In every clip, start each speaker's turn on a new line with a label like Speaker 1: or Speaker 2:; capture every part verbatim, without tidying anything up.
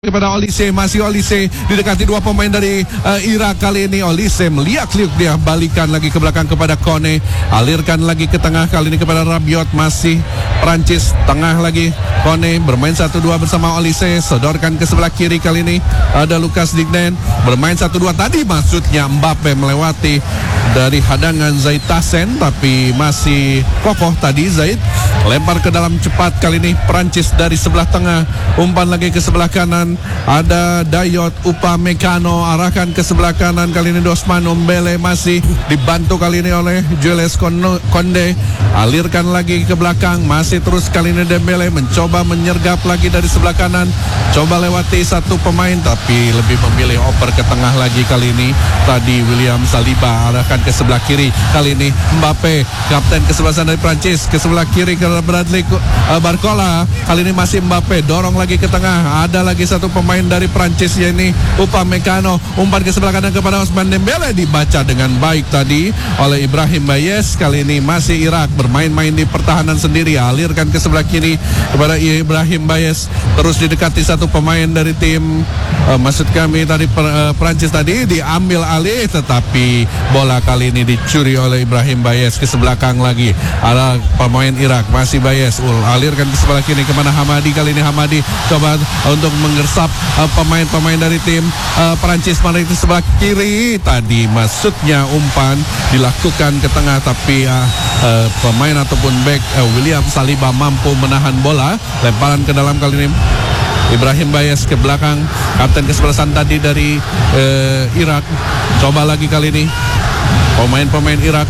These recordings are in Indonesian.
Speaker 1: kepada Olise, masih Olise didekati dua pemain dari uh, Irak. Kali ini Olise meliak-liuk, dia balikan lagi ke belakang kepada Kone, alirkan lagi ke tengah, kali ini kepada Rabiot, masih Prancis, tengah lagi Kone, bermain satu dua bersama Olise, sodorkan ke sebelah kiri, kali ini ada Lucas Dignen, bermain satu dua, tadi maksudnya Mbappe melewati dari hadangan Zaid Tassen, tapi masih kokoh tadi Zaid, lempar ke dalam cepat, kali ini Prancis dari sebelah tengah, umpan lagi ke sebelah kanan, ada Dayot Upamecano, arahkan ke sebelah kanan, kali ini Dosman Ombele masih dibantu kali ini oleh Jules Konde, alirkan lagi ke belakang, masih terus kali ini Dembele mencoba menyergap lagi dari sebelah kanan, coba lewati satu pemain tapi lebih memilih oper ke tengah lagi kali ini. Tadi William Saliba arahkan ke sebelah kiri, kali ini Mbappe, kapten kesebelasan dari Prancis, ke sebelah kiri ke Bradley uh, Barcola, kali ini masih Mbappe, dorong lagi ke tengah, ada lagi satu pemain dari Prancis yakni Upamecano, umpan ke sebelah kanan kepada Ousmane Dembele, dibaca dengan baik tadi oleh Ibrahim Bayes. Kali ini masih Irak bermain-main di pertahanan sendiri, alirkan ke sebelah kiri kepada Ibrahim Bayes, terus didekati satu pemain dari tim uh, maksud kami tadi per, uh, Prancis tadi diambil alih, tetapi bola kali ini dicuri oleh Ibrahim Bayes. Ke sebelah belakang lagi ada pemain Irak, masih Bayes, ul alirkan ke sebelah kiri kemana Hamadi, kali ini Hamadi coba untuk menggersap uh, pemain-pemain dari tim uh, Prancis pada itu sebelah kiri, tadi maksudnya umpan dilakukan ke tengah, tapi uh, uh, pemain ataupun back uh, William Saliba mampu menahan bola, lemparan ke dalam, kali ini Ibrahim Bayes ke belakang, kapten kesebelasan tadi dari uh, Irak, coba lagi kali ini pemain-pemain Irak,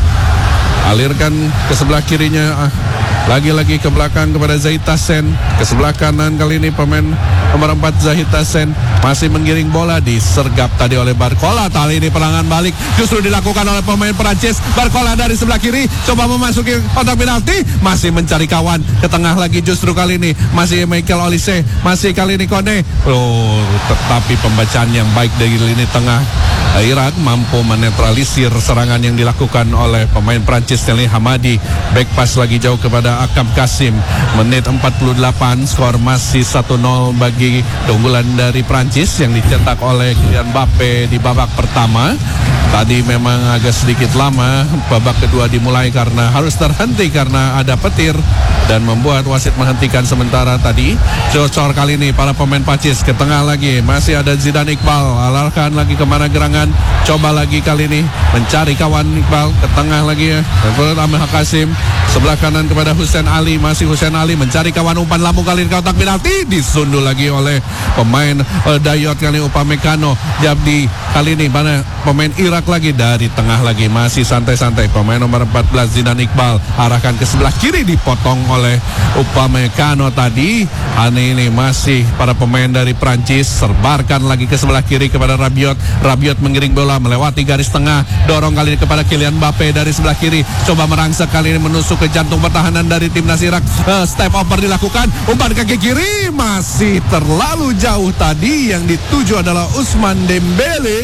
Speaker 1: alirkan ke sebelah kirinya, uh, lagi-lagi ke belakang kepada Zaid Tassen, ke sebelah kanan kali ini pemain nomor empat Zaid Tassen masih menggiring bola, disergap tadi oleh Barcola. Kali ini perangan balik justru dilakukan oleh pemain Prancis. Barcola dari sebelah kiri coba memasuki kotak penalti, masih mencari kawan, ke tengah lagi justru kali ini masih Michael Olise, masih kali ini Kone, oh, tetapi pembacaan yang baik dari lini tengah Irak mampu menetralisir serangan yang dilakukan oleh pemain Prancis Telly Hamadi. Back pass lagi jauh kepada Akam Kasim. Menit empat puluh delapan, skor masih satu nol bagi keunggulan dari Prancis yang dicetak oleh Kylian Mbappe di babak pertama. Tadi memang agak sedikit lama babak kedua dimulai karena harus terhenti karena ada petir dan membuat wasit menghentikan sementara tadi. Cocor kali ini para pemain Prancis, ke tengah lagi masih ada Zidane Iqbal, alarkan lagi kemana gerangan, coba lagi kali ini mencari kawan Iqbal, ke tengah lagi ya Ahmad Kasim, sebelah kanan kepada Hussein Ali, masih Hussein Ali mencari kawan, umpan lambung kali ini ke kotak penalti, disundul lagi oleh pemain uh, Dayot kali Upamecano. Jadi kali ini mana pemain Irak lagi dari tengah lagi, masih santai-santai pemain nomor empat belas Zidane Iqbal, arahkan ke sebelah kiri, dipotong oleh Upamecano tadi. Ani ini masih para pemain dari Prancis, serbarkan lagi ke sebelah kiri kepada Rabiot. Rabiot mengiring bola melewati garis tengah, dorong kali ini kepada Kylian Mbappe dari sebelah kiri, coba merangsek kali ini menusuk ke jantung pertahanan dari timnas Irak. uh, Step over dilakukan, umpan kaki kiri masih terlalu jauh, tadi yang dituju adalah Ousmane Dembele,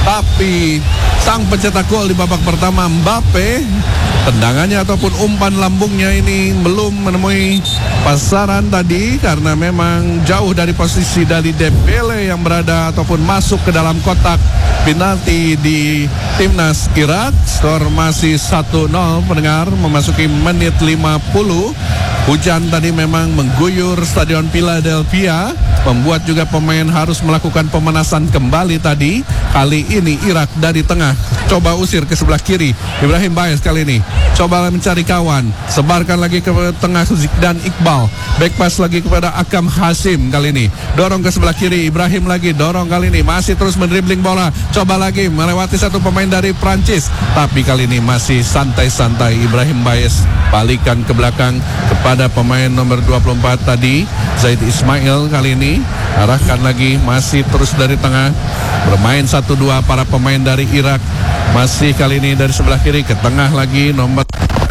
Speaker 1: tapi sang pencetak gol di babak pertama Mbappe, tendangannya ataupun umpan lambungnya ini belum menemui pasaran tadi karena memang jauh dari posisi dari Dembele yang berada ataupun masuk ke dalam kotak penalti di timnas Irak. Skor masih satu nol pendengar, memasuki menit lima puluh. Hujan tadi memang mengguyur Stadion Philadelphia, membuat juga pemain harus melakukan pemanasan kembali tadi. Kali ini Irak dari tengah coba usir ke sebelah kiri, Ibrahim Bayes kali ini coba mencari kawan, sebarkan lagi ke tengah dan Iqbal, back pass lagi kepada Akam Hasim, kali ini dorong ke sebelah kiri, Ibrahim lagi dorong, kali ini masih terus mendribling bola, coba lagi melewati satu pemain dari Prancis, tapi kali ini masih santai-santai Ibrahim Bayes, balikan ke belakang kepada pemain nomor dua puluh empat tadi Zaid Ismail, kali ini arahkan lagi, masih terus dari tengah, bermain satu dua para pemain dari Irak, masih kali ini dari sebelah kiri ke tengah lagi nomor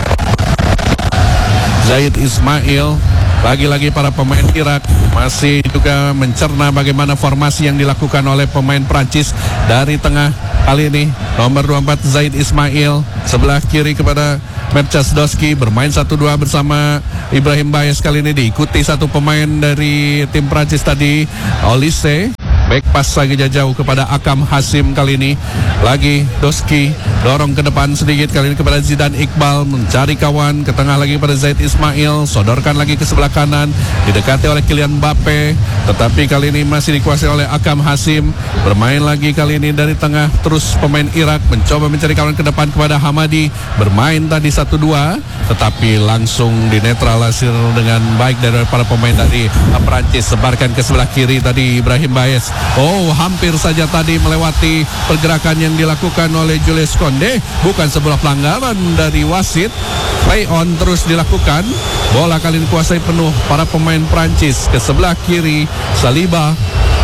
Speaker 1: Zaid Ismail, lagi-lagi para pemain Irak masih juga mencerna bagaimana formasi yang dilakukan oleh pemain Prancis dari tengah. Kali ini nomor dua puluh empat Zaid Ismail, sebelah kiri kepada Merchasdowski, bermain satu dua bersama Ibrahim Baez kali ini diikuti satu pemain dari tim Prancis tadi, Olise. Back pass lagi jauh kepada Akam Hasim kali ini. Lagi Doski dorong ke depan sedikit kali ini kepada Zidane Iqbal, mencari kawan ke tengah lagi pada Zaid Ismail, sodorkan lagi ke sebelah kanan, didekati oleh Kylian Mbappe, tetapi kali ini masih dikuasai oleh Akam Hasim. Bermain lagi kali ini dari tengah, terus pemain Irak mencoba mencari kawan ke depan kepada Hamadi. Bermain tadi satu dua, tetapi langsung dinetralisir dengan baik dari para pemain dari Prancis. Sebarkan ke sebelah kiri tadi Ibrahim Baez. Oh, hampir saja tadi melewati pergerakan yang dilakukan oleh Julius Konde. Bukan sebuah pelanggaran dari wasit. Play on terus dilakukan. Bola kali ini kuasai penuh para pemain Prancis. Ke sebelah kiri Saliba,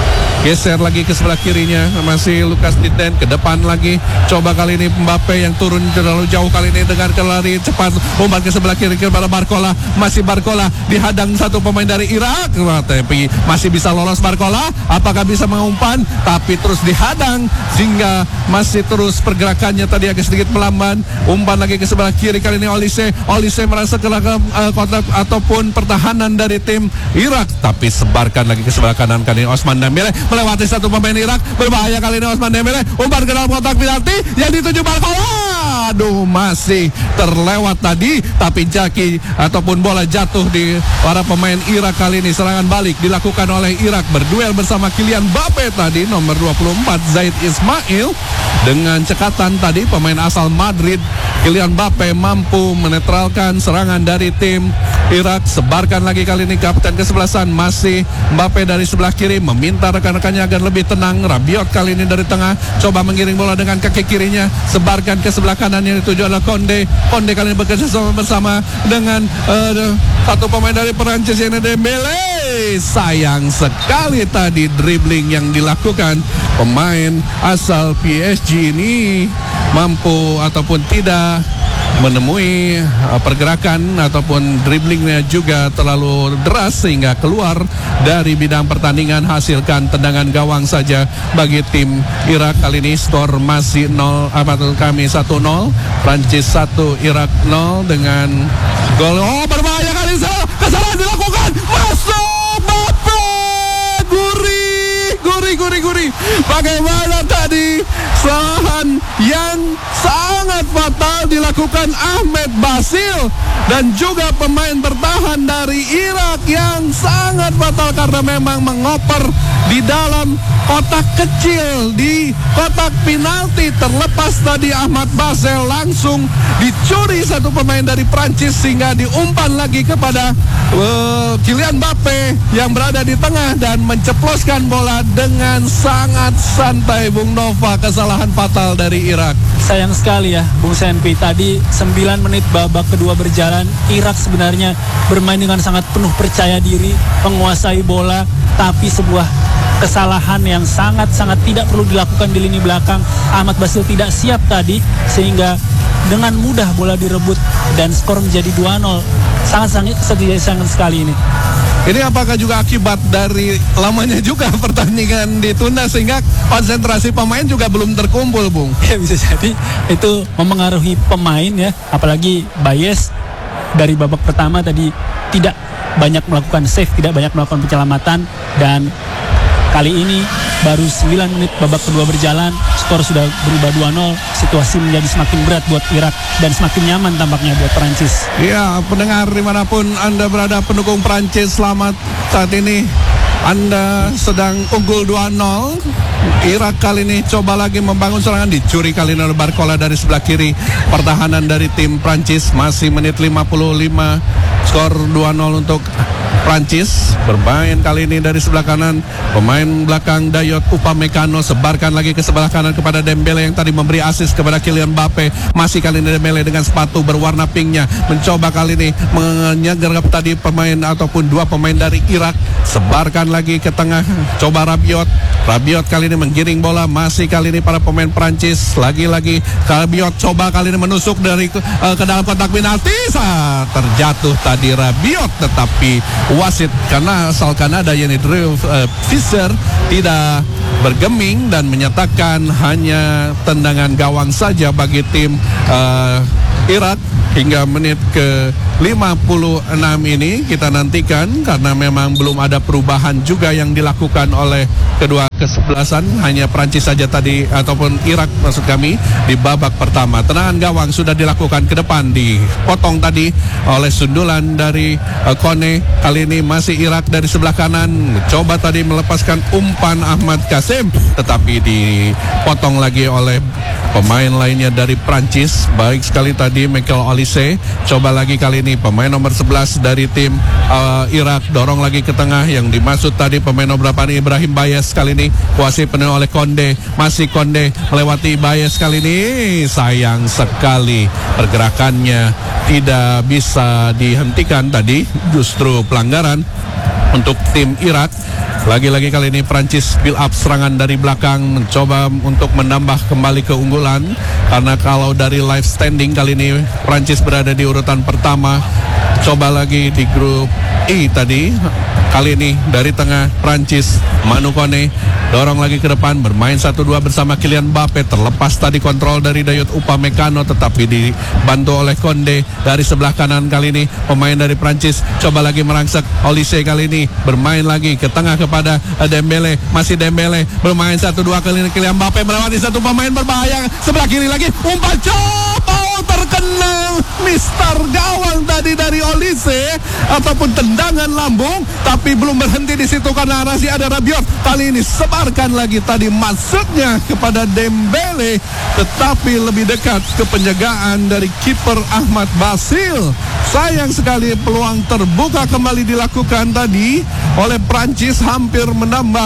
Speaker 1: geser lagi ke sebelah kirinya, masih Lucas Digne ke depan lagi. Coba kali ini Mbappe yang turun terlalu jauh kali ini dengan kelari cepat, umpan ke sebelah kiri kepada Barcola. Masih Barcola dihadang satu pemain dari Irak, tapi masih bisa lolos Barcola. Apakah bisa mengumpan? Tapi terus dihadang sehingga masih terus pergerakannya tadi agak sedikit melamban. Umpan lagi ke sebelah kiri kali ini Olise. Olise merasa kehilangan uh, kotak ataupun pertahanan dari tim Irak, tapi sebarkan lagi ke sebelah kanan kali ini Osman Dembele melewati satu pemain Irak. Berbahaya kali ini Osman Dembele, umpan ke dalam kotak penalti yang dituju Barcola. Aduh, masih terlewat tadi, tapi jaki ataupun bola jatuh di para pemain Irak kali ini. Serangan balik dilakukan oleh Irak, berduel bersama Kylian Mbappe tadi, nomor dua puluh empat Zaid Ismail. Dengan cekatan tadi pemain asal Madrid Kylian Mbappe mampu menetralkan serangan dari tim Irak. Sebarkan lagi kali ini kapten kesebelasan, masih Mbappe dari sebelah kiri, meminta rekan-rekannya agar lebih tenang. Rabiot kali ini dari tengah, coba mengiring bola dengan kaki kirinya, sebarkan ke sebelah kanan yang dituju adalah Konde. Konde kali ini bekerja sama bersama dengan uh, satu pemain dari Perancis yang Dembele. Sayang sekali tadi dribbling yang dilakukan pemain asal P S G ini mampu ataupun tidak menemui uh, pergerakan ataupun dribblingnya juga terlalu deras sehingga keluar dari bidang pertandingan, hasilkan tendangan gawang saja bagi tim Irak. Kali ini skor masih nol, apa tuh kami satu nol, Prancis satu, Irak nol dengan gol. Oh, berbahaya kali ini, kesalahan dilakukan, masuk Mbappe, gurih, gurih, gurih, gurih. Bagaimana tadi kesalahan yang sangat fatal dilakukan Ahmed Basil dan juga pemain bertahan dari Irak yang sangat fatal karena memang mengoper di dalam kotak kecil di kotak penalti. Terlepas tadi Ahmad Basil, langsung dicuri satu pemain dari Prancis sehingga diumpan lagi kepada uh, Kylian Mbappe yang berada di tengah dan menceploskan bola dengan sangat santai. Bung Nova, kesalahan fatal dari Irak.
Speaker 2: Sayang sekali ya Bung Senpi, tadi sembilan menit babak kedua berjalan, Irak sebenarnya bermain dengan sangat penuh percaya diri, menguasai bola, tapi sebuah kesalahan yang sangat-sangat tidak perlu dilakukan di lini belakang. Ahmad Basil tidak siap tadi sehingga dengan mudah bola direbut dan skor menjadi dua nol. Sangat-sangat sangat sekali ini.
Speaker 1: Ini apakah juga akibat dari lamanya juga pertandingan ditunda sehingga konsentrasi pemain juga belum terkumpul, Bung?
Speaker 2: Ya, bisa jadi itu mempengaruhi pemain ya, apalagi Baez dari babak pertama tadi tidak banyak melakukan save, tidak banyak melakukan penyelamatan, dan kali ini baru sembilan menit babak kedua berjalan, skor sudah berubah dua nol. Situasi menjadi semakin berat buat Irak dan semakin nyaman tampaknya buat Perancis.
Speaker 1: Ya, pendengar dimanapun Anda berada, pendukung Perancis, selamat. Saat ini Anda sedang unggul dua nol. Irak kali ini coba lagi membangun serangan, dicuri kali ini oleh Barcola dari sebelah kiri. Pertahanan dari tim Prancis, masih menit lima puluh lima, skor dua nol untuk Prancis. Bermain kali ini dari sebelah kanan, pemain belakang Dayot Upamecano, sebarkan lagi ke sebelah kanan kepada Dembele yang tadi memberi assist kepada Kylian Mbappe. Masih kali ini Dembele dengan sepatu berwarna pinknya, mencoba kali ini menyergap tadi pemain ataupun dua pemain dari Irak. Sebarkan lagi ke tengah, coba Rabiot. Rabiot kali ini menggiring bola, masih kali ini para pemain Prancis. Lagi-lagi Rabiot coba kali ini menusuk dari uh, ke dalam kotak penalti. Saat terjatuh tadi Rabiot, tetapi wasit karena asal Kanada yakni Drew uh, Fisher tidak bergeming dan menyatakan hanya tendangan gawang saja bagi tim uh, Irak. hingga menit ke lima puluh enam ini kita nantikan, karena memang belum ada perubahan juga yang dilakukan oleh kedua kesebelasan. Hanya Prancis saja tadi, ataupun Irak maksud kami, di babak pertama. Tendangan gawang sudah dilakukan ke depan, dipotong tadi oleh sundulan dari uh, Kone. Kali ini masih Irak dari sebelah kanan, coba tadi melepaskan umpan Ahmad Kasim, tetapi dipotong lagi oleh pemain lainnya dari Prancis. Baik sekali tadi Michael Olise. Coba lagi kali ini pemain nomor sebelas dari tim uh, Irak, dorong lagi ke tengah. Yang dimaksud tadi pemain nomor delapan Ibrahim Bayes. Kali ini kuasai penuh oleh Konde. Masih Konde melewati Bayes kali ini. Sayang sekali pergerakannya tidak bisa dihentikan tadi, justru pelanggaran untuk tim Irak. Lagi-lagi kali ini Prancis build up serangan dari belakang, mencoba untuk menambah kembali keunggulan. Karena kalau dari live standing kali ini Prancis berada di urutan pertama. Coba lagi di grup E tadi. Kali ini dari tengah Prancis, Manu Kone dorong lagi ke depan, bermain satu dua bersama Kylian Mbappe. Terlepas tadi kontrol dari Dayot Upamecano, tetapi dibantu oleh Konde dari sebelah kanan. Kali ini pemain dari Prancis coba lagi merangsek. Olise kali ini bermain lagi ke tengah kepada Dembele. Masih Dembele bermain satu dua kali ini. Kylian Mbappe melewati satu pemain berbahaya. Sebelah kiri lagi umpan, coba terkena mister gawang tadi dari Olise, ataupun tendangan lambung, tapi belum berhenti di situ karena masih ada Rabiot. Kali ini sebarkan lagi tadi maksudnya kepada Dembele, tetapi lebih dekat ke penjagaan dari kiper Ahmad Basil. Sayang sekali peluang terbuka kembali dilakukan tadi oleh Prancis, hampir menambah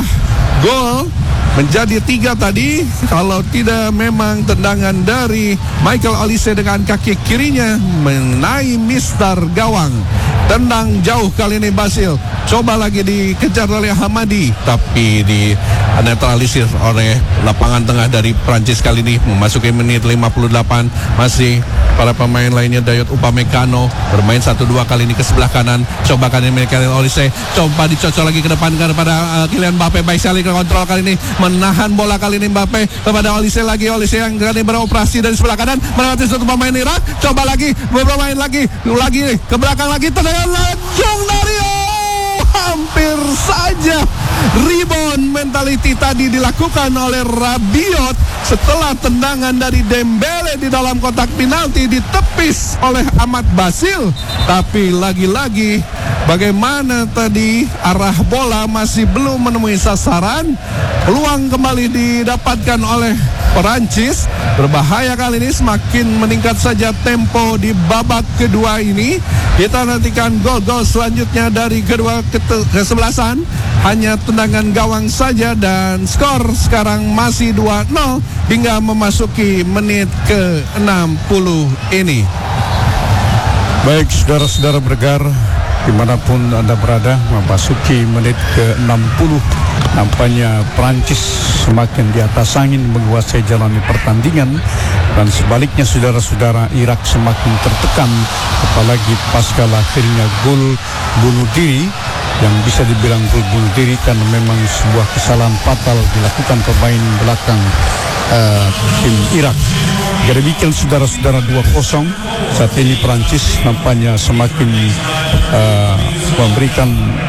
Speaker 1: gol menjadi tiga tadi, kalau tidak memang tendangan dari Michael Olise dengan kaki kirinya mengenai mister gawang. Tendang jauh kali ini Basil, coba lagi dikejar oleh Hamadi, tapi di netralisir oleh lapangan tengah dari Prancis. Kali ini memasuki menit lima puluh delapan, masih para pemain lainnya. Dayot Upamecano bermain satu dua kali ini ke sebelah kanan. Coba kali ini Michael Olise, coba dicocok lagi ke depan kepada uh, Kylian Mbappe. Baik sekali ke kontrol kali ini, menahan bola kali ini Mbappe kepada Olise lagi. Olise yang kali ini beroperasi dari sebelah kanan, melewati satu pemain Irak. Coba lagi bermain lagi, lagi ke belakang lagi, tendangan langsung dari oh, hampir saja rebound mentality tadi dilakukan oleh Rabiot setelah tendangan dari Dembele di dalam kotak penalti ditepis oleh Ahmad Basil. Tapi lagi-lagi bagaimana tadi arah bola masih belum menemui sasaran. Peluang kembali didapatkan oleh Perancis. Berbahaya kali ini, semakin meningkat saja tempo di babak kedua ini. Kita nantikan gol-gol selanjutnya dari kedua kesebelasan. Hanya tendangan gawang saja dan skor sekarang masih dua nol hingga memasuki menit ke enam puluh ini.
Speaker 3: Baik saudara-saudara bergar, dimanapun Anda berada, memasuki menit ke enam puluh. Nampaknya Prancis semakin di atas angin menguasai jalani pertandingan, dan sebaliknya saudara-saudara, Irak semakin tertekan, apalagi pasca lahirnya gol bunuh diri yang bisa dibilang gol bunuh diri karena memang sebuah kesalahan fatal dilakukan pemain belakang uh, tim Irak. Jadi demikian saudara-saudara, dua kosong. Saat ini Prancis nampaknya semakin uh, memberikan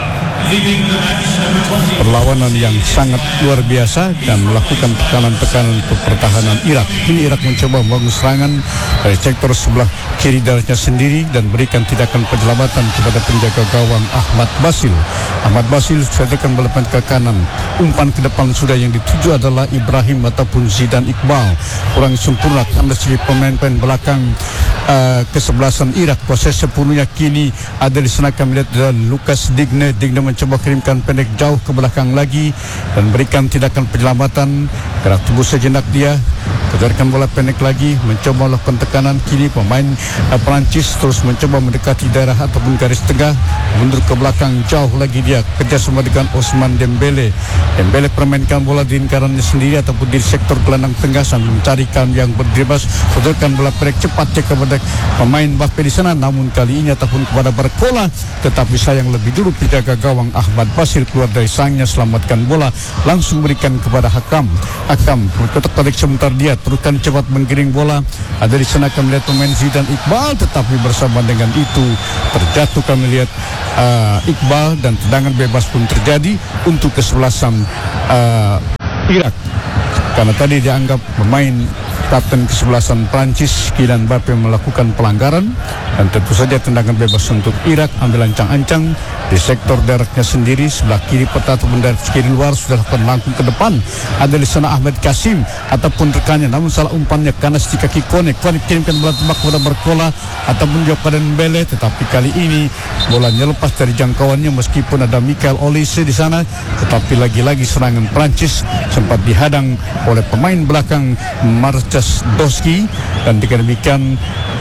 Speaker 3: perlawanan yang sangat luar biasa dan melakukan tekanan-tekanan untuk pertahanan Irak. Ini Irak mencoba membangun serangan dari sektor sebelah kiri darinya sendiri dan berikan tindakan penyelamatan kepada penjaga gawang Ahmad Basil. Ahmad Basil sedekan melepas ke kanan. Umpan ke depan sudah yang dituju adalah Ibrahim ataupun Zidane Iqbal. Kurang sempurna karena segi pemain-pemain belakang uh, kesebelasan Irak. Proses sepenuhnya kini ada di sana. Kami lihat dan Lucas Digne. Digne mencoba kirimkan pendek jauh ke belakang lagi dan berikan tindakan penyelamatan. Gerak tubuh sejenak dia, kejarkan bola pendek lagi, mencoba melakukan tekanan. Kini pemain uh, Perancis terus mencoba mendekati daerah ataupun garis tengah, mundur ke belakang jauh lagi dia, kerjasama dengan Ousmane Dembele. Dembele permainkan bola di lingkarannya sendiri ataupun di sektor gelandang tengah sambil mencarikan yang berdebas, sodorkan bola pendek cepat kepada pemain Mbappe di sana, namun kali ini ataupun kepada Barcola, tetapi sayang lebih dulu penjaga gawang Ahmad Basil keluar dari sangnya, selamatkan bola, langsung berikan kepada Hakam. Hakam berkotak tarik sebentar dia, teruskan cepat menggiring bola. Ada di sana kami lihat pemain Zidan Iqbal, tetapi bersama dengan itu terjatuh kami lihat uh, Iqbal dan tendangan bebas pun terjadi untuk kesebelasan uh, Irak. Karena tadi dianggap pemain kapten kesebelasan Prancis Kylian Mbappe melakukan pelanggaran, dan tentu saja tendangan bebas untuk Irak ambil ancang-ancang di sektor daratnya sendiri sebelah kiri peta ataupun dari kiri luar sudah lakukan langsung ke depan. Ada di sana Ahmed Kasim ataupun rekannya, namun salah umpannya karena di kaki Kone. Kone kirimkan bola tembak kepada Barcola ataupun juga pada Mbele, tetapi kali ini bolanya lepas dari jangkauannya meskipun ada Michael Olise di sana, tetapi lagi-lagi serangan Prancis sempat dihadang oleh pemain belakang Marcus Doski, dan demikian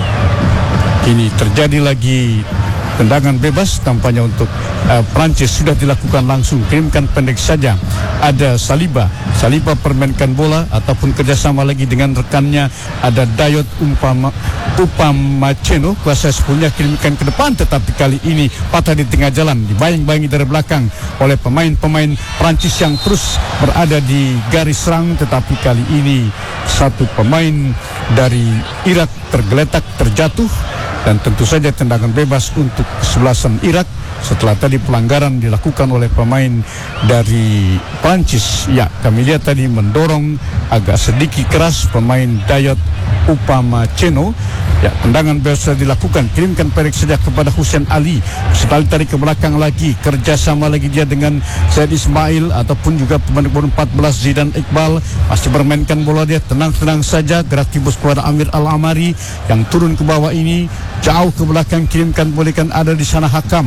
Speaker 3: ini terjadi lagi tendangan bebas tampaknya untuk uh, Prancis sudah dilakukan langsung, kirimkan pendek saja. Ada Saliba, Saliba permainkan bola ataupun kerjasama lagi dengan rekannya. Ada Dayot Umpama Upamecano, kuasa sepuluhnya kirimkan ke depan, tetapi kali ini patah di tengah jalan, dibayang-bayangi dari belakang oleh pemain-pemain Prancis yang terus berada di garis serang, tetapi kali ini satu pemain dari Irak tergeletak terjatuh. Dan tentu saja tendangan bebas untuk kesebelasan Irak setelah tadi pelanggaran dilakukan oleh pemain dari Prancis. Ya, kami lihat tadi mendorong agak sedikit keras pemain Dayot Upamecano. Ya, tendangan bebas sudah dilakukan, kirimkan pendek saja kepada Hussein Ali. Sekali tarik ke belakang lagi, kerjasama lagi dia dengan Zaid Ismail ataupun juga pemain nomor empat belas Zidan Iqbal. Masih bermainkan bola dia, tenang-tenang saja, gerak tibus kepada Amir Al-Amari yang turun ke bawah ini, jauh ke belakang, kirimkan bolehkan ada di sana Hakam.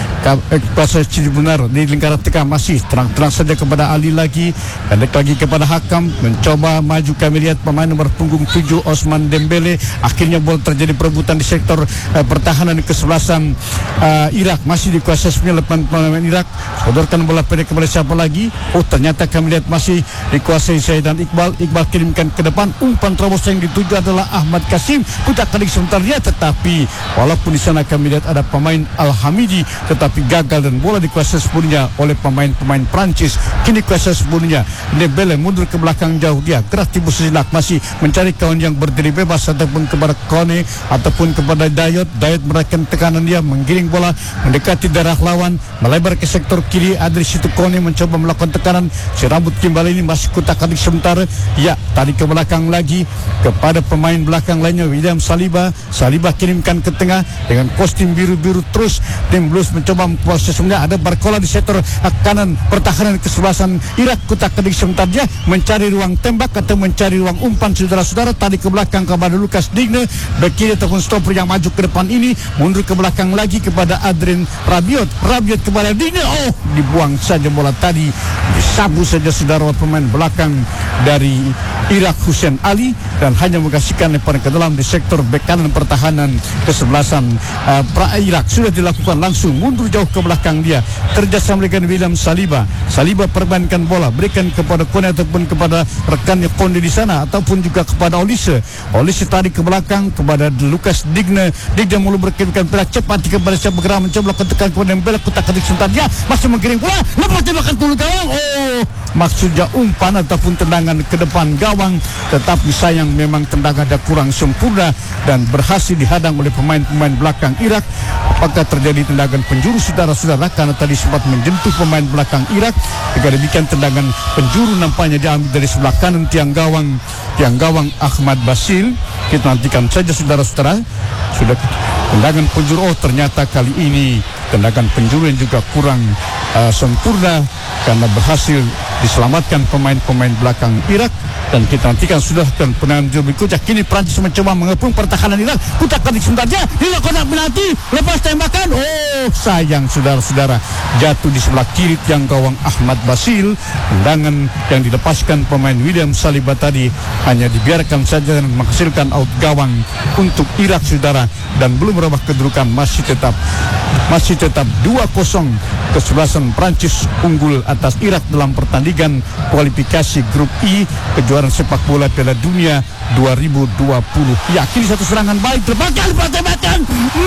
Speaker 3: Kuasa Ciri benar di lingkaran tengah, masih terang-terang saja kepada Ali lagi, pendek lagi kepada Hakam, mencoba maju. Kami lihat pemain nomor punggung tujuh Osman Dembele, akhirnya bola terjadi perebutan di sektor uh, pertahanan kesebelasan uh, Irak, masih dikuasai sebenarnya pemain Irak. Sodorkan bola pendek kepada siapa lagi? Oh, ternyata kami lihat masih dikuasai Zaidan Iqbal. Iqbal kirimkan ke depan, umpan terobos yang dituju adalah Ahmad Kasim, putar kali sebentar dia, tetapi walaupun di sana kami lihat ada pemain Al-Hamidi, tetapi gagal dan bola dikuasai sepenuhnya oleh pemain-pemain Prancis. Kini kuasai sepenuhnya, Dembele mundur ke belakang jauh, dia gerak tibus sejenak, masih mencari kawan yang berdiri bebas ataupun kepada Kone ataupun kepada Dayot. Dayot meraihkan tekanan, dia menggiring bola mendekati darah lawan, melebar ke sektor kiri. Ada di situ Kone mencoba melakukan tekanan, si rambut kimbal ini masih kutak-atik sementara. Ya, tarik ke belakang lagi kepada pemain belakang lainnya William Saliba. Saliba kirimkan ke tengah dengan kostum biru-biru terus. Tim Blues mencoba memposisinya, ada Barcola di sektor kanan pertahanan kesebelasan Irak, kutak-atik sebentar dia mencari ruang tembak atau mencari ruang umpan. Saudara-saudara, tadi ke belakang kepada Lucas Digne, bek kiri ataupun stopper yang maju ke depan ini, mundur ke belakang lagi kepada Adrien Rabiot. Rabiot kepada Digne, oh, dibuang saja bola tadi, disabu saja saudara pemain belakang dari Irak Hussein Ali, dan hanya mengkasihkan lemparan ke dalam di sektor bek kanan pertahanan kesebelasan uh, pra Irak. Sudah dilakukan langsung, mundur jauh ke belakang dia, kerjasama dengan William Saliba. Saliba perbankan bola, berikan kepada Kone ataupun kepada rekannya Konde di sana, ataupun juga kepada Olise. Olise tarik ke belakang kepada Lucas Digne. Digne mulu berkirimkan bola cepat kepada siapa bergerak mencoba melakukan tekan kepada Dembele, kutak-atik sebentar dia masih menggiring bola, lepas tembakan tulu gawang. Oh, maksudnya umpan ataupun tendangan ke depan gawang, tetapi sayang memang tendangan ada kurang sempurna dan berhasil dihadang oleh pemain-pemain belakang Irak. Apakah terjadi tendangan penjuru saudara-saudara, karena tadi sempat menjentuh pemain belakang Irak. Jika demikian tendangan penjuru nampaknya diambil dari sebelah kanan tiang gawang tiang gawang Ahmad Basil. Kita nantikan saja saudara-saudara. Sudah tendangan penjuru, oh ternyata kali ini tendangan penjuru yang juga kurang uh, sempurna karena berhasil diselamatkan pemain-pemain belakang Irak. Dan kita nantikan sudah dan penangan berikutnya. Kini Prancis mencoba mengepung pertahanan Irak, kutak-atik sebentarnya, dilakukan penalti, lepas tembakan. Oh, sayang saudara-saudara, jatuh di sebelah kiri tiang gawang Ahmad Basil. Tendangan yang dilepaskan pemain William Saliba tadi hanya dibiarkan saja dan menghasilkan out gawang untuk Irak saudara, dan belum merubah kedudukan, masih tetap masih tetap dua kosong kesebelasan Prancis unggul atas Irak dalam pertandingan kualifikasi grup I kejuaraan sepak bola Piala Dunia dua ribu dua puluh. Ya, kini satu serangan baik terbakar, tembakan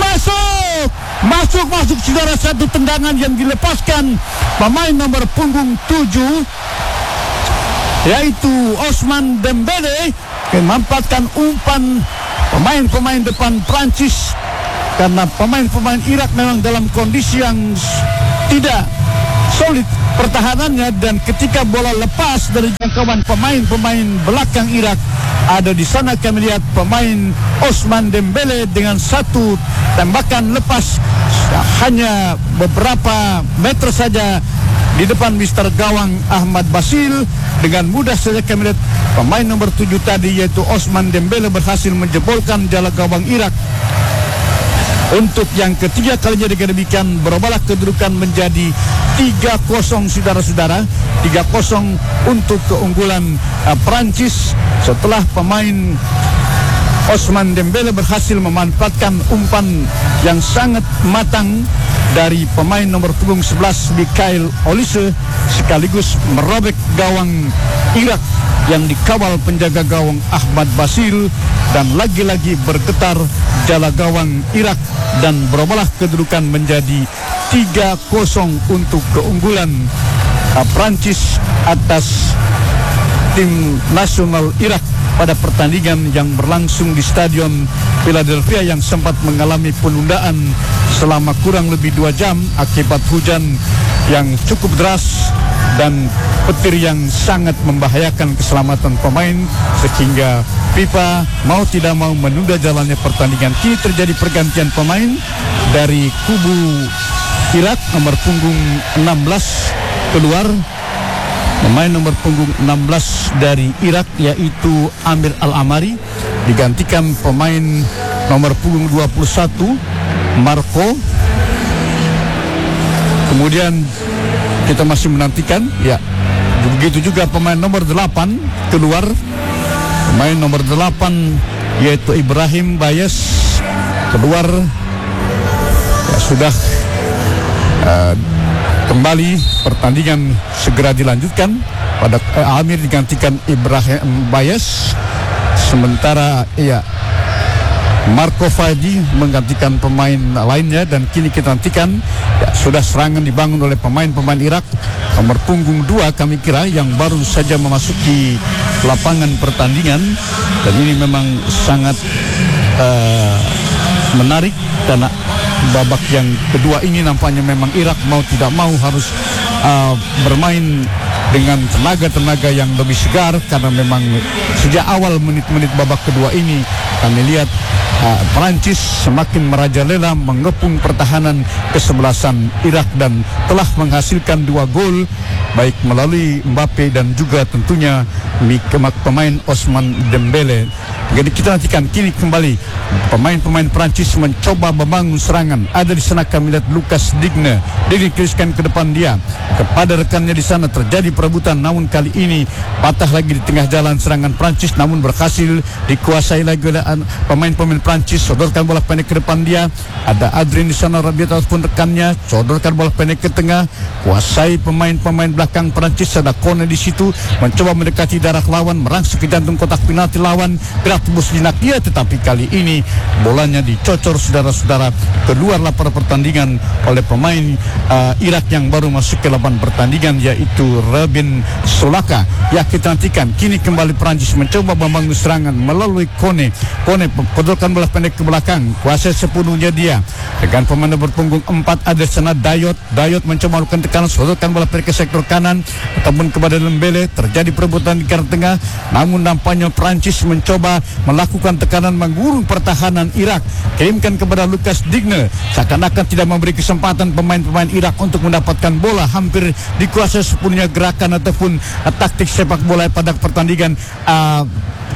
Speaker 3: masuk masuk masuk saudara, satu tendangan yang dilepaskan pemain nomor punggung tujuh yaitu Osman Dembele. memanfaatkan umpan pemain-pemain depan Prancis, karena pemain-pemain Irak memang dalam kondisi yang tidak solid pertahanannya, dan ketika bola lepas dari jangkauan pemain-pemain belakang Irak, ada di sana kami lihat pemain Ousmane Dembélé dengan satu tembakan lepas hanya beberapa meter saja di depan mister gawang Ahmad Basil. Dengan mudah saja kami lihat pemain nomor tujuh tadi yaitu Ousmane Dembélé berhasil menjebolkan jala gawang Irak. Untuk yang ketiga kalinya dengan demikian berubahlah kedudukan menjadi tiga kosong saudara-saudara. tiga kosong untuk keunggulan uh, Prancis setelah pemain Ousmane Dembélé berhasil memanfaatkan umpan yang sangat matang dari pemain nomor punggung sebelas Mikhail Olise, sekaligus merobek gawang Irak yang dikawal penjaga gawang Ahmad Basil, dan lagi-lagi bergetar jala gawang Irak dan berubahlah kedudukan menjadi tiga kosong untuk keunggulan uh, Prancis atas tim nasional Irak pada pertandingan yang berlangsung di Stadion Philadelphia yang sempat mengalami penundaan selama kurang lebih dua jam akibat hujan yang cukup deras dan petir yang sangat membahayakan keselamatan pemain, sehingga FIFA mau tidak mau menunda jalannya pertandingan. Kini terjadi pergantian pemain dari kubu Irak. Nomor punggung enam belas keluar, pemain nomor punggung enam belas dari Irak yaitu Amir Al-Amari, digantikan pemain nomor punggung dua puluh satu Marco. Kemudian kita masih menantikan, ya begitu juga pemain nomor delapan keluar, pemain nomor delapan yaitu Ibrahim Bayes keluar. Ya, sudah uh, kembali pertandingan segera dilanjutkan. Pada uh, Amir digantikan Ibrahim Bayes, sementara ya Marco Fadi menggantikan pemain lainnya, dan kini kita nantikan ya, sudah serangan dibangun oleh pemain-pemain Irak. Nomor punggung dua kami kira yang baru saja memasuki lapangan pertandingan, dan ini memang sangat uh, menarik karena babak yang kedua ini nampaknya memang Irak mau tidak mau harus uh, bermain dengan tenaga-tenaga yang lebih segar, karena memang sejak awal menit-menit babak kedua ini kami lihat uh, Perancis semakin merajalela mengepung pertahanan kesebelasan Irak dan telah menghasilkan dua gol baik melalui Mbappe dan juga tentunya pemain Ousmane Dembélé. Jadi kita nantikan kini kembali pemain-pemain Perancis mencoba membangun serangan. Ada di sana kami lihat Lucas Digne, dikriskan ke depan dia kepada rekannya di sana, terjadi perebutan, namun kali ini patah lagi di tengah jalan serangan Perancis, namun berhasil dikuasai lagi oleh pemain-pemain Perancis. Sodorkan bola pendek ke depan dia, ada Adrien di sana, Rabiot ataupun rekannya, sodorkan bola pendek ke tengah, kuasai pemain-pemain belakang Perancis. Ada Kone di situ mencoba mendekati darah lawan, merangsek ke jantung kotak penalti lawan, gerak tembus jinak dia, tetapi kali ini bolanya dicocor saudara-saudara. Keluarlah pada pertandingan oleh pemain uh, Irak yang baru masuk ke lapangan pertandingan yaitu Rabin Solaka. Ya, kita nantikan kini kembali Perancis mencoba membangun serangan melalui Kone. Kone pedulkan bola pendek ke belakang, kuasai sepenuhnya dia dengan pemain nomor punggung empat ada sana Dayot. Dayot mencoba melakukan tekanan, sodorkan bola pendek ke sektor kanan ataupun kepada Dembélé. Terjadi perebutan di garis tengah, namun nampaknya Perancis mencoba melakukan tekanan mengurung pertahanan Irak, kirimkan kepada Lucas Digne, seakan-akan tidak memberi kesempatan pemain-pemain Irak untuk mendapatkan bola. Hampir dikuasai sepenuhnya gerakan ataupun uh, taktik sepak bola pada pertandingan. uh,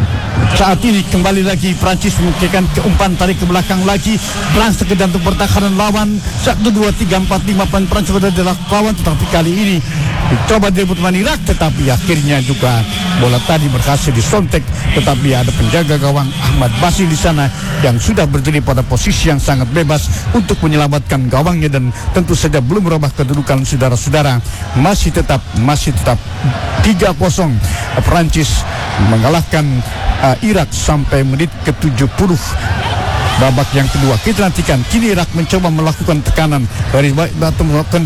Speaker 3: Saat ini kembali lagi Prancis melakukan umpan tarik ke belakang lagi, langsung ke jantung pertahanan lawan. Satu, dua, tiga, empat, lima pemain Prancis sudah dilakukan, tetapi kali ini dicoba direbut pemain Irak, tetapi akhirnya juga bola tadi berhasil disontek. Tetapi ada penjaga gawang Ahmad Basil di sana yang sudah berdiri pada posisi yang sangat bebas untuk menyelamatkan gawangnya, dan tentu saja belum merubah kedudukan saudara-saudara. Masih tetap masih tetap tiga kosong Prancis mengalahkan uh, Irak sampai menit ke tujuh puluh babak yang kedua. Kita nantikan kini Irak mencoba melakukan tekanan dari atau melakukan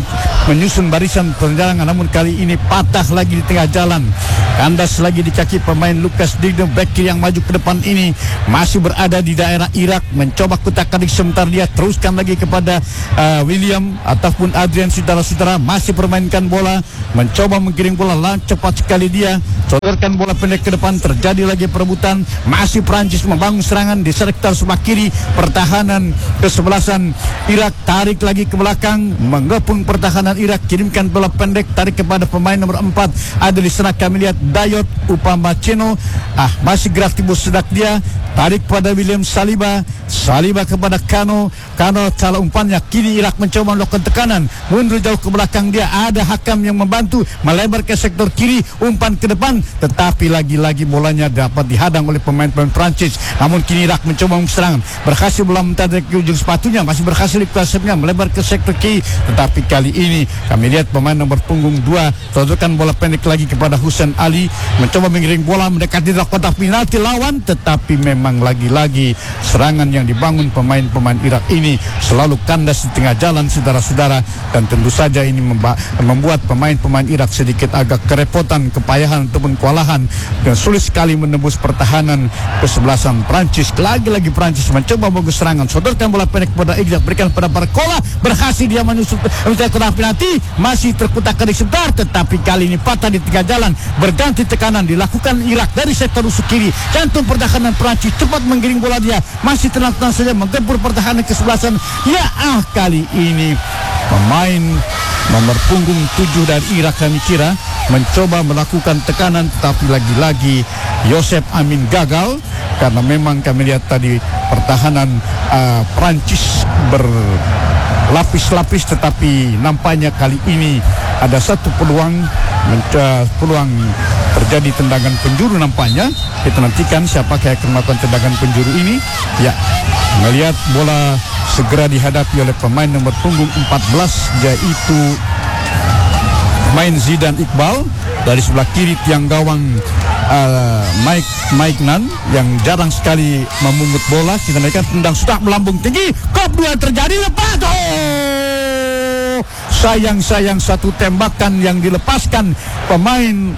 Speaker 3: menyusun barisan penyerangan, namun kali ini patah lagi di tengah jalan, kandas lagi di kaki pemain Lucas Digne. Back kiri yang maju ke depan ini masih berada di daerah Irak, mencoba kutak-katik sebentar, dia teruskan lagi kepada uh, William ataupun Adrian. Saudara-saudara masih permainkan bola, mencoba menggiring bola, lang cepat sekali dia sodorkan bola pendek ke depan, terjadi lagi perebutan, masih Prancis membangun serangan di sektor sebelah kiri pertahanan kesebelasan Irak, tarik lagi ke belakang, mengepung pertahanan Irak, kirimkan bola pendek, tarik kepada pemain nomor empat, ada di sana kami lihat Dayot Upamecano, ah masih gerak timbul sedak dia, tarik pada William Saliba, Saliba kepada Kano, Kano salah umpannya, kini Irak mencoba melakukan tekanan, mundur jauh ke belakang dia, ada Hakam yang membantu, melebar ke sektor kiri, umpan ke depan, tetapi lagi-lagi bolanya dapat dihadang oleh pemain-pemain Prancis. Namun kini Irak mencoba serangan, berhasil bola mentarik ke ujung sepatunya, masih berhasil dikuasainya, melebar ke sektor kiri, tetapi kali ini kami lihat pemain nomor punggung dua sodorkan bola pendek lagi kepada Hussein Ali, mencoba mengiring bola mendekati kotak penalti lawan, tetapi memang lagi-lagi serangan yang dibangun pemain-pemain Irak ini selalu kandas di tengah jalan, saudara-saudara, dan tentu saja ini membuat pemain-pemain Irak sedikit agak kerepotan, kepayahan ataupun kewalahan, dan sulit sekali menembus pertahanan kesebelasan Prancis. Lagi-lagi Prancis mencoba bagus serangan, sodorkan bola pendek kepada Irak, berikan pada Barcola, berhasil dia menyusul mencari kotak penalti, masih terkutak-katik sebentar, tetapi kali ini patah di tengah jalan, berganti tekanan dilakukan Irak dari sektor rusuk kiri, jantung pertahanan Prancis cepat menggiring bola, dia masih tenang-tenang saja menggempur pertahanan kesebelasan. Ya ah, kali ini pemain nomor punggung tujuh dari Irak kami kira mencoba melakukan tekanan, tetapi lagi-lagi Yosef Amin gagal, karena memang kami lihat tadi pertahanan uh, Prancis berlapis-lapis, tetapi nampaknya kali ini ada satu peluang, menca- peluang terjadi tendangan penjuru nampaknya. Kita nantikan siapakah yang akan melakukan tendangan penjuru ini. Ya, melihat bola segera dihadapi oleh pemain nomor punggung empat belas, yaitu main Zidane Iqbal. Dari sebelah kiri tiang gawang uh, Mike Mike Nan yang jarang sekali memungut bola. Kita naikkan, tendang sudah melambung tinggi, kop dua terjadi, lepas. Oh, sayang-sayang satu tembakan yang dilepaskan pemain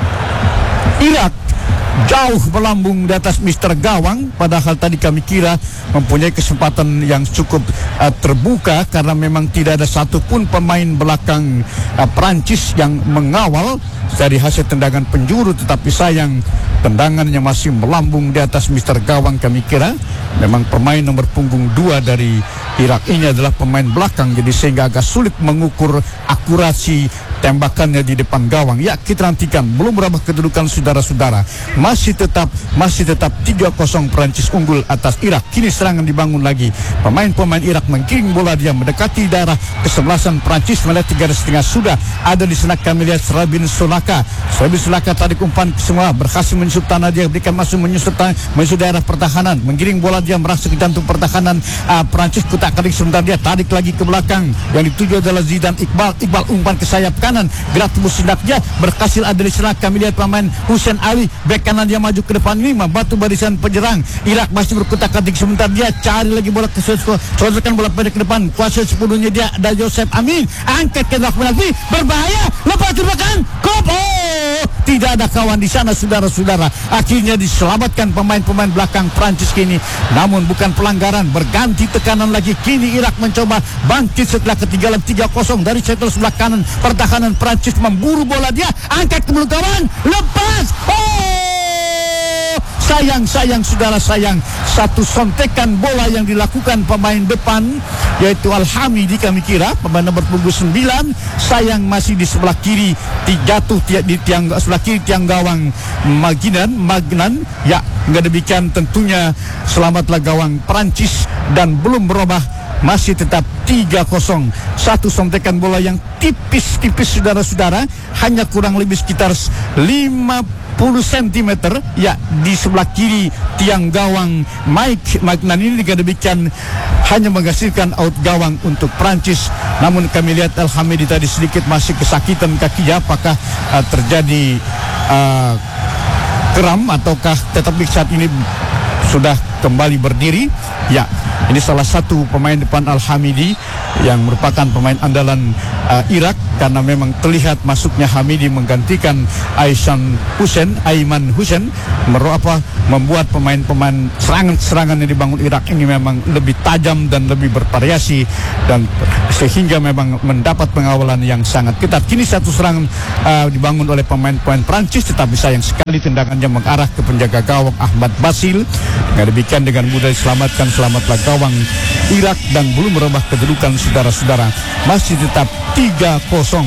Speaker 3: Irak jauh melambung di atas mister gawang, padahal tadi kami kira mempunyai kesempatan yang cukup uh, terbuka, karena memang tidak ada satupun pemain belakang uh, Prancis yang mengawal dari hasil tendangan penjuru, tetapi sayang tendangannya masih melambung di atas mister gawang. Kami kira memang pemain nomor punggung dua dari Irak ini adalah pemain belakang, jadi sehingga agak sulit mengukur akurasi tembakannya di depan gawang. Ya, kita nantikan, belum berubah kedudukan saudara-saudara, masih tetap masih tetap tiga kosong Prancis unggul atas Irak. Kini serangan dibangun lagi, pemain-pemain Irak menggiring bola, dia mendekati daerah kesebelasan Prancis, melihat tiga setengah sudah ada di sana. Kami lihat Rabin Solaka, Rabin Solaka tarik umpan semua, berhasil menyusup tanah, dia berikan masuk menyusup tanah, menyusup daerah pertahanan, menggiring bola, dia merasa ke jantung pertahanan uh, Prancis, kutak-katik sebentar, dia tarik lagi ke belakang, yang dituju adalah Zidane Iqbal. Iqbal umpan ke sayap kanan, gerak tubuh sindak dia, berhasil ada di sana. Kami lihat pemain Hussein Ali, bek kanan, dia maju ke depan ini, membantu barisan penyerang Irak, masih berkutak-katik sebentar, dia cari lagi bola ke sodorkan bola pendek ke depan, kuasa sepuluhnya dia ada Yosef Amin, angkat ke dalam penalti, berbahaya, lepas tembakan, kop, oh, tidak ada kawan di sana, saudara-saudara. Akhirnya diselamatkan pemain-pemain belakang Prancis kini, namun bukan pelanggaran, berganti tekanan lagi. Kini Irak mencoba bangkit setelah ketinggalan tiga kosong dari sektor sebelah kanan pertahanan Prancis, memburu bola, dia angkat ke belakang kawan, lepas, oh, sayang, sayang, saudara, sayang. Satu sontekan bola yang dilakukan pemain depan, yaitu Al-Hamidi kami kira, pemain nomor punggung sembilan, sayang masih di sebelah kiri, jatuh di tiang sebelah kiri tiang gawang Magnan, Magnan. Ya, enggak demikian tentunya selamatlah gawang Prancis, dan belum berubah, masih tetap tiga kosong. Satu sontekan bola yang tipis-tipis, saudara-saudara, hanya kurang lebih sekitar lima puluh sentimeter, ya, di sebelah kiri tiang gawang Mike Magnan ini. Dengan demikian hanya menghasilkan out gawang untuk Prancis. Namun kami lihat Al-Hamidi tadi sedikit masih kesakitan kakinya, apakah uh, terjadi uh, kram ataukah tetapi saat ini sudah kembali berdiri. Ya, ini salah satu pemain depan Al-Hamidi yang merupakan pemain andalan uh, Irak, karena memang terlihat masuknya Hamidi menggantikan Aisan Hussein, Aiman Hussein, apa membuat pemain-pemain serangan-serangan yang dibangun Irak ini memang lebih tajam dan lebih bervariasi, dan sehingga memang mendapat pengawalan yang sangat ketat. Kini satu serangan uh, dibangun oleh pemain-pemain Prancis, tetapi sayang sekali tendangannya mengarah ke penjaga gawang Ahmad Basil. Dengan demikian dengan mudah diselamatkan, selamatlah gawang Irak, dan belum merubah kedudukan saudara-saudara. Masih tetap tiga kosong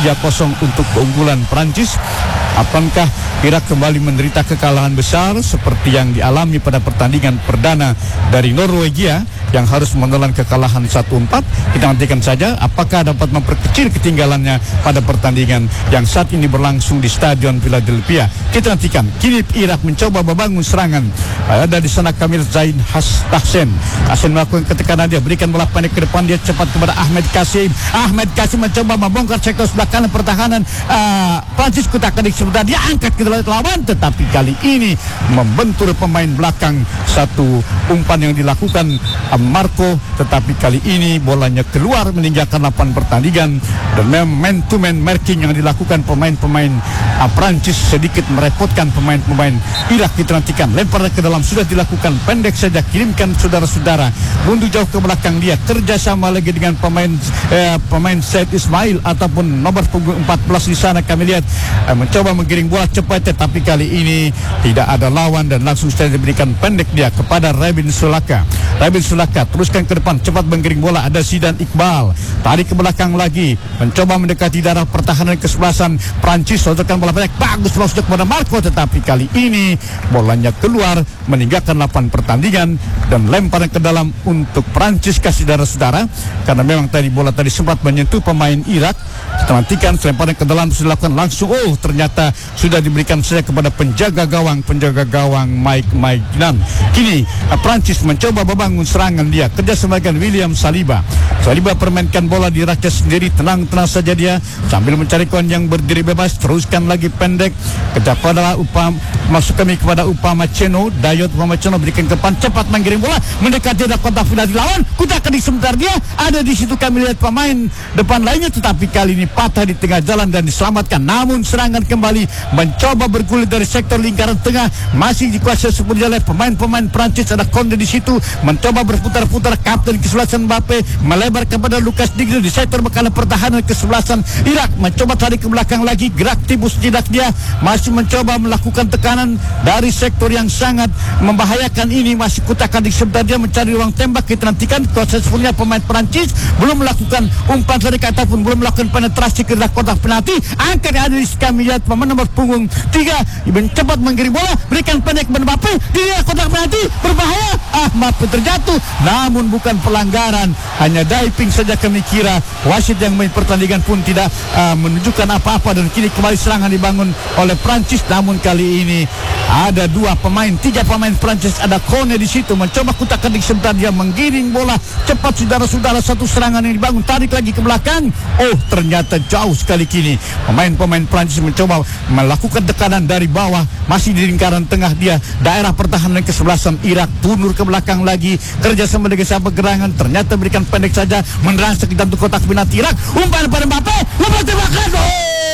Speaker 3: untuk keunggulan Prancis. Apakah Irak kembali menderita kekalahan besar seperti yang dialami pada pertandingan perdana dari Norwegia yang harus menelan kekalahan satu empat? Kita nantikan saja apakah dapat memperkecil ketinggalannya pada pertandingan yang saat ini berlangsung di Stadion Philadelphia. Kita nantikan. Kini Irak mencoba membangun serangan. Ada di sana Kamil Zain Tahsen. Tahsen melakukan ketekanan, dia berikan bola pendek ke depan, dia cepat kepada Ahmed Kasim. Ahmed Kasim mencoba membongkar sektor sebelah kanan pertahanan uh, Prancis. Kutak-katik sebentar, dia angkat ke lawan, tetapi kali ini membentur pemain belakang. Satu umpan yang dilakukan uh, Marco, tetapi kali ini bolanya keluar meninggalkan lapangan pertandingan, dan memang man to man marking yang dilakukan pemain-pemain uh, Prancis sedikit merepotkan pemain-pemain Irak. Kita nantikan, lempar ke dalam sudah dilakukan, pendek saja, kirimkan saudara-saudara, mundur jauh ke belakang, dia kerjasama lagi dengan pemain eh, pemain Said Ismail ataupun nomor punggung empat belas di sana. Kami lihat eh, mencoba menggiring bola cepat, tetapi kali ini tidak ada lawan, dan langsung saja diberikan pendek dia kepada Rabin Sulaka. Rabin Sulaka teruskan ke depan, cepat menggiring bola, ada Zidan Iqbal, tarik ke belakang lagi, mencoba mendekati darah pertahanan kesebelasan Prancis, sodorkan bola pendek, bagus bola sudah kepada Marco, tetapi kali ini bolanya keluar meninggalkan lapangan pertandingan, dan lemparan ke dalam untuk Prancis kasih saudara-saudara, karena memang tadi bola tadi sempat menyentuh pemain Irak. Kita nantikan lemparan ke dalam sudah dilakukan langsung, oh ternyata sudah diberikan saja kepada penjaga gawang penjaga gawang Mike Maignan. Kini Prancis mencoba membangun serangan, dia kerjasama dengan William Saliba. Saliba permainkan bola di rakyat sendiri, tenang-tenang saja dia sambil mencari kawan yang berdiri bebas, teruskan lagi pendek kepada Upam, masuk kami kepada Upamecano. Dayot Upamecano berikan ke depan, cepat menggiring bola mendekati ada kontak final di lawan, kudakan di sebentar, dia ada di situ. Kami lihat pemain depan lainnya, tetapi kali ini patah di tengah jalan dan diselamatkan. Namun serangan kembali mencoba bergulir dari sektor lingkaran tengah, masih dikuasai sepenuhnya oleh pemain-pemain Prancis. Ada Konde di situ mencoba berputar-putar, kapten kesebelasan Mbappe melebar kepada Lucas Digne di sektor bekalan pertahanan kesebelasan Irak, mencoba tarik ke belakang lagi, gerak tibus jidak dia, masih mencoba melakukan tekanan dari sektor yang sangat membahayakan ini, masih kutak-katik sebentar, dia mencari ruang tembak. Kita nantikan kuasa sepenuhnya pemain Prancis belum melakukan umpan tarik ataupun belum melakukan penetrasi ke dalam kotak penalti. Angkat ada di kami lihat pemain nomor punggung tiga cepat menggiring bola, berikan pendek kepada Mbappe, dia kotak penalti berbahaya. Ah, Mbappe terjatuh, namun bukan pelanggaran, hanya diving saja. Kami kira wasit yang main pertandingan pun tidak uh, menunjukkan apa-apa, dan kini kembali serangan dibangun oleh Prancis. Namun kali ini ada dua pemain, tiga pemain Prancis, ada Kone di situ mencoba kutak-katik sebentar, dia menggiring bola cepat saudara-saudara. Satu serangan yang dibangun, tarik lagi ke belakang, oh ternyata jauh sekali. Kini pemain-pemain Prancis mencoba melakukan tekanan dari bawah, masih di lingkaran tengah dia, daerah pertahanan kesebelasan Irak, tundur ke belakang lagi, kerjasama dengan siapa gerangan, ternyata berikan pendek saja, merangsek ke dalam kotak penalti Irak, umpan pada Mbappe, lepas tembakan, oh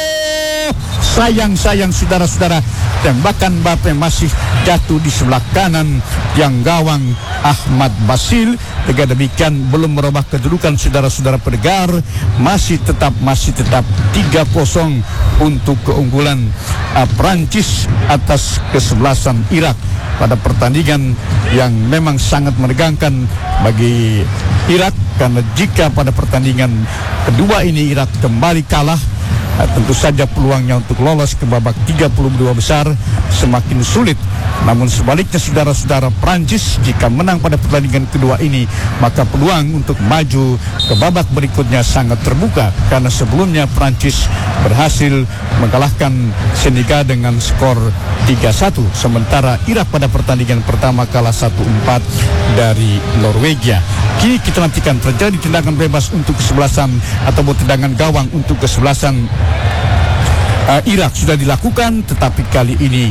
Speaker 3: sayang-sayang saudara-saudara, tembakan Mbappe masih jatuh di sebelah kanan yang gawang Ahmad Basil. Dengan demikian belum merubah kedudukan saudara-saudara pendengar, masih tetap masih tetap tiga kosong untuk keunggulan uh, Prancis atas kesebelasan Irak pada pertandingan yang memang sangat menegangkan bagi Irak, karena jika pada pertandingan kedua ini Irak kembali kalah, uh, tentu saja peluangnya untuk lolos ke babak tiga puluh dua besar semakin sulit. Namun sebaliknya saudara-saudara, Prancis jika menang pada pertandingan kedua ini, maka peluang untuk maju ke babak berikutnya sangat terbuka, karena sebelumnya Prancis berhasil mengalahkan Senegal dengan skor tiga satu, sementara Irak pada pertandingan pertama kalah satu empat dari Norwegia. Kini kita nantikan terjadi tendangan bebas untuk kesebelasan ataupun tendangan gawang untuk kesebelasan uh, Irak sudah dilakukan, tetapi kali ini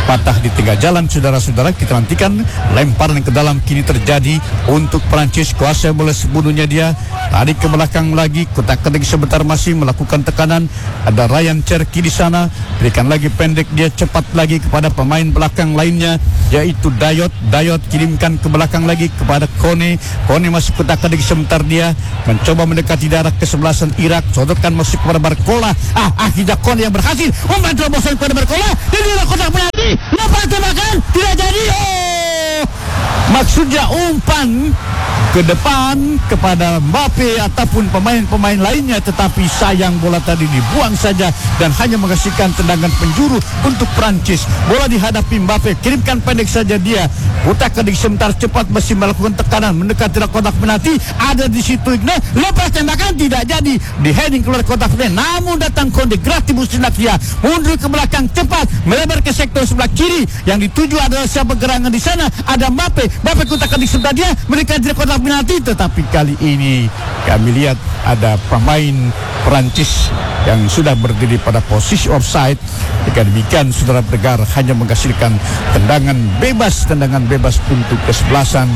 Speaker 3: patah di tengah jalan. Saudara-saudara, kita nantikan lemparan ke dalam kini terjadi untuk Perancis. Kuasa bola sepenuhnya dia, tarik ke belakang lagi, kotak-katik sebentar masih melakukan tekanan. Ada Ryan Cherki di sana, berikan lagi pendek dia, cepat lagi kepada pemain belakang lainnya yaitu Dayot. Dayot kirimkan ke belakang lagi kepada Kone. Kone masih kotak-katik sebentar dia, mencoba mendekati daerah kesebelasan Irak, sodorkan masuk kepada Barcola. Ah, akhirnya Kone yang berhasil umpan terobosan kepada Barcola. Ini adalah kotak penalti, lepas tembakan tidak jadi. Oh, maksudnya umpan ke depan kepada Mbappe ataupun pemain-pemain lainnya, tetapi sayang bola tadi dibuang saja dan hanya menghasilkan tendangan penjuru untuk Prancis. Bola dihadapi Mbappe, kirimkan pendek saja dia, kotak-katik sebentar cepat masih melakukan tekanan mendekati kotak penalti. Ada di situ Igne, lepas tembakan tidak jadi, di heading keluar kotak penalti. Namun datang Konde Gratibus Dinaktia, mundur ke belakang cepat melebar ke sektor sebelah kiri. Yang dituju adalah siapa gerangan di sana? Ada Mbappe. Mbappe kotak-katik sebentar dia mendekati kotak penalti, tetapi kali ini kami lihat ada pemain Perancis yang sudah berdiri pada posisi offside. Jika demikian, saudara pendengar, hanya menghasilkan tendangan bebas, tendangan bebas untuk kesebelasan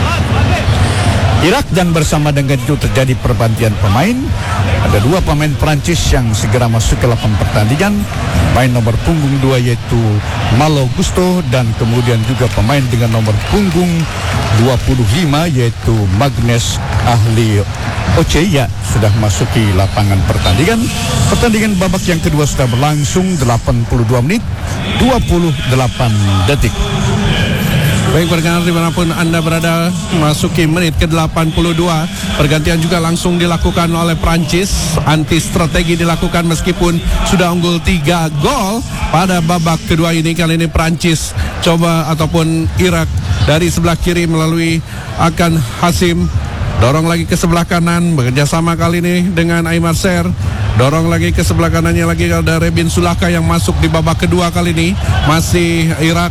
Speaker 3: Irak, dan bersama dengan itu terjadi pergantian pemain. Ada dua pemain Perancis yang segera masuk ke lapangan pertandingan. Pemain nomor punggung dua yaitu Malo Gusto, dan kemudian juga pemain dengan nomor punggung dua puluh lima yaitu Magnus Ahli Oce ya sudah masuki lapangan pertandingan. Pertandingan babak yang kedua sudah berlangsung delapan puluh dua menit dua puluh delapan detik.
Speaker 1: Baik pendengar dimanapun Anda berada, masuki menit ke delapan puluh dua. Pergantian juga langsung dilakukan oleh Prancis. Anti strategi dilakukan meskipun sudah unggul tiga gol pada babak kedua ini. Kali ini Prancis coba ataupun Irak dari sebelah kiri melalui Akan Hasim. Dorong lagi ke sebelah kanan, bekerja sama kali ini dengan Aimar Ser. Dorong lagi ke sebelah kanannya lagi ada Rebin Sulaka yang masuk di babak kedua kali ini. Masih Irak.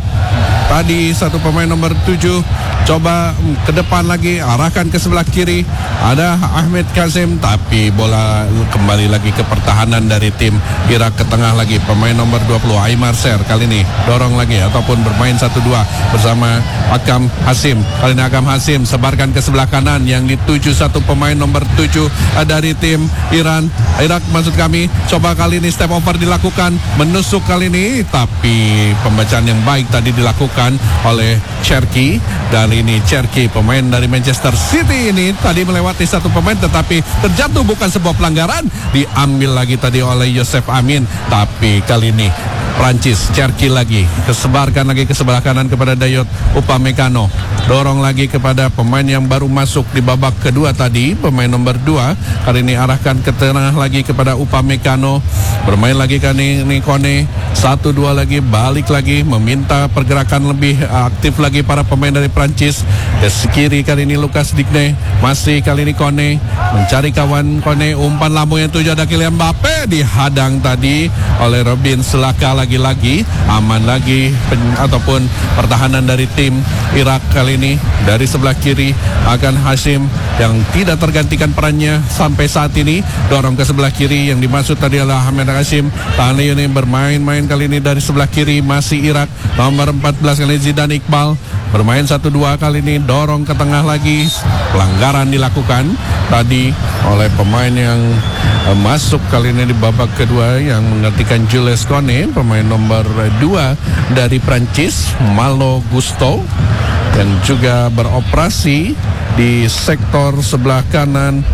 Speaker 1: Tadi satu pemain nomor tujuh coba ke depan lagi, arahkan ke sebelah kiri. Ada Ahmed Kazim, tapi bola kembali lagi ke pertahanan dari tim Irak ke tengah lagi. Pemain nomor dua puluh Aimar Ser kali ini dorong lagi ataupun bermain satu dua bersama Akam Hasim. Kali ini Akam Hasim sebarkan ke sebelah kanan yang dituju satu pemain nomor tujuh dari tim Iran. Irak maksud kami, coba kali ini step over dilakukan, menusuk kali ini, tapi pembacaan yang baik tadi dilakukan oleh Cherki. Dan ini Cherki, pemain dari Manchester City ini tadi melewati satu pemain, tetapi terjatuh, bukan sebuah pelanggaran, diambil lagi tadi oleh Yosef Amin. Tapi kali ini Prancis, Cherki lagi, kesebarkan lagi ke sebelah kanan kepada Dayot Upamecano. Dorong lagi kepada pemain yang baru masuk di babak kedua tadi, pemain nomor dua. Kali ini arahkan ke tengah lagi kepada Upamecano. Bermain lagi kali ini Kone. Satu dua lagi, balik lagi, meminta pergerakan lebih aktif lagi para pemain dari Prancis. Ke kiri kali ini Lucas Digne. Masih kali ini Kone mencari kawan Kone. Umpan lambung yang tujuh ada Kylian Mbappe, dihadang tadi oleh Robin Sulaka. Lagi-lagi aman lagi pen, ataupun pertahanan dari tim Irak kali ini. Dari sebelah kiri Akan Hasim yang tidak tergantikan perannya sampai saat ini. Dorong ke sebelah kiri, yang dimaksud tadi adalah Ahmed Hasim. Tahan ini bermain-main kali ini dari sebelah kiri masih Irak. Nomor empat belas kali Zidane Iqbal bermain satu dua kali ini. Dorong ke tengah lagi, pelanggaran dilakukan tadi oleh pemain yang uh, masuk kali ini di babak kedua yang menggantikan Jules Kone, pemain nomor dua dari Prancis, Malo Gusto, yang juga beroperasi di sektor sebelah kanan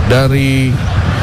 Speaker 1: dari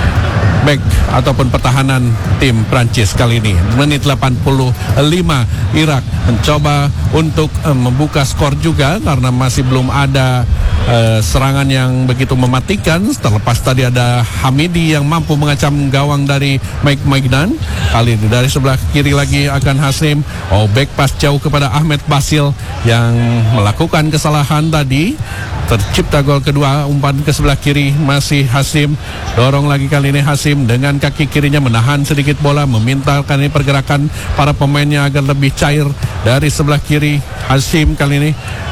Speaker 1: back ataupun pertahanan tim Prancis kali ini. Menit delapan puluh lima, Irak mencoba untuk uh, membuka skor juga karena masih belum ada uh, serangan yang begitu mematikan. Terlepas tadi ada Hamidi yang mampu mengacam gawang dari Mike Maignan. Kali ini dari sebelah kiri lagi akan Hasim. Oh, back pass jauh kepada Ahmed Basil yang melakukan kesalahan tadi. Tercipta gol kedua, umpan ke sebelah kiri masih Hasim. Dorong lagi kali ini Hasim dengan kaki kirinya menahan sedikit bola, meminta kali ini pergerakan para pemainnya agar lebih cair. Dari sebelah kiri Hasim kali ini